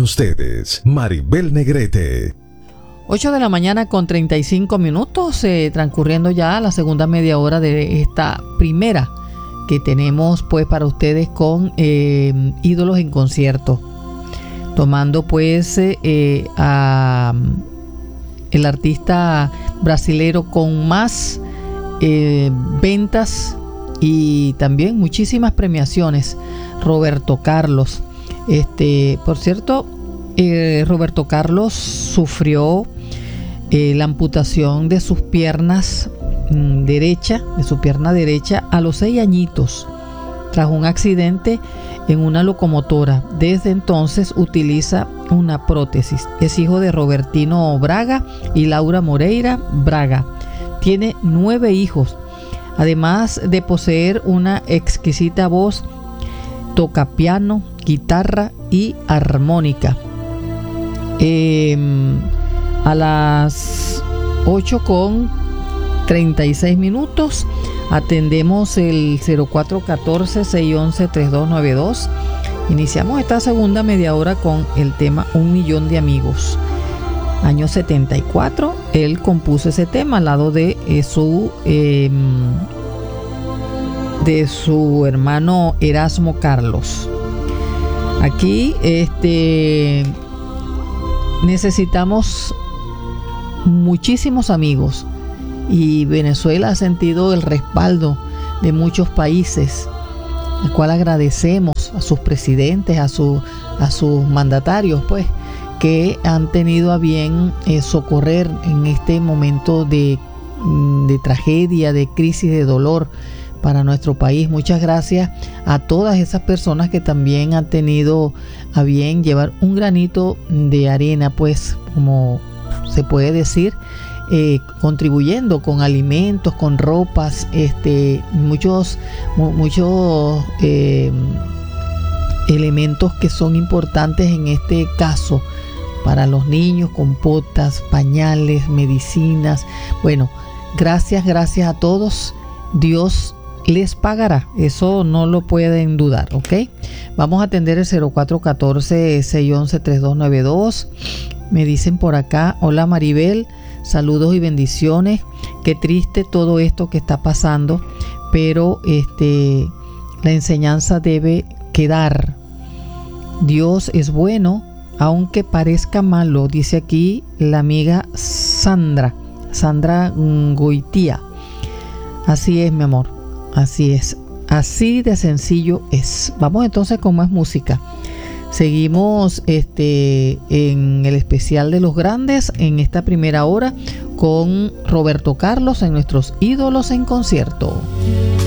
ustedes, Maribel Negrete. 8 de la mañana con 35 minutos, transcurriendo ya la segunda media hora de esta primera que tenemos pues para ustedes con ídolos en concierto. Tomando pues a el artista brasilero con más ventas y también muchísimas premiaciones, Roberto Carlos. Por cierto, Roberto Carlos sufrió la amputación de sus piernas de su pierna derecha a los 6 añitos tras un accidente en una locomotora. Desde entonces utiliza una prótesis. Es hijo de Robertino Braga y Laura Moreira Braga. Tiene 9 hijos. Además de poseer una exquisita voz, toca piano, guitarra y armónica. A las 8:36 atendemos el 0414-611-3292. Iniciamos esta segunda media hora con el tema Un Millón de Amigos. Año 74, él compuso ese tema al lado de su hermano Erasmo Carlos. Aquí necesitamos muchísimos amigos y Venezuela ha sentido el respaldo de muchos países, al cual agradecemos a sus presidentes, a sus mandatarios, pues, que han tenido a bien socorrer en este momento de tragedia, de crisis, de dolor para nuestro país. Muchas gracias a todas esas personas que también han tenido a bien llevar un granito de arena, pues, como se puede decir, contribuyendo con alimentos, con ropas, muchos elementos que son importantes en este caso para los niños, compotas, pañales, medicinas. Bueno, gracias a todos. Dios les pagará, eso no lo pueden dudar, ¿ok? Vamos a atender el 0414-611-3292. Me dicen por acá: hola Maribel, saludos y bendiciones. Qué triste todo esto que está pasando, pero la enseñanza debe quedar. Dios es bueno, aunque parezca malo, dice aquí la amiga Sandra Goitía. Así es, mi amor, así es, así de sencillo es. Vamos entonces con más música. Seguimos en el especial de los grandes en esta primera hora con Roberto Carlos en nuestros ídolos en concierto.